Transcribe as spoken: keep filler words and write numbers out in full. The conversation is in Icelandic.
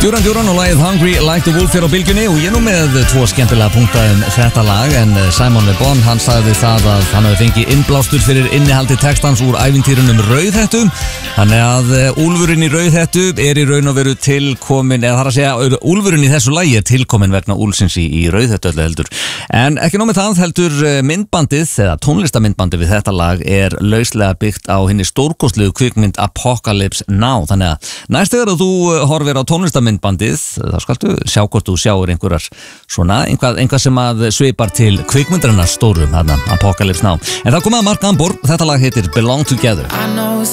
Duran Duran og lagið Hungry Like the Wolf er á bylgjunni og ég er nú með tvo skemmtilega punkta um þetta lag en Simon Le Bon hann sagði það að hann hefði fengið innblástur fyrir innihaldi textans úr ævintýrunum Rauðhettu þannig að úlfurinn í Rauðhettu er í raun og veru tilkomin eða þar að segja úlfurinn í þessu lagi er tilkomin vegna úlfsins í, í Rauðhettu öllu heldur en ekki nóg með það heldur myndbandið eða tónlistamyndbandið við þetta lag er lauslega byggt á hinni stórkostlegu kvikmynd Apocalypse Now þannig að næst þegar þú horfir á tónlistamyndbandið bandið, þá skaltu sjá hvort þú sjáur einhverjar svona, einhvað, einhvað sem að svipar til kvikmyndarinnar stórum, þarna, Apocalypse Now. En það kom að Mark Amborg, þetta lag heitir Belong Together. I know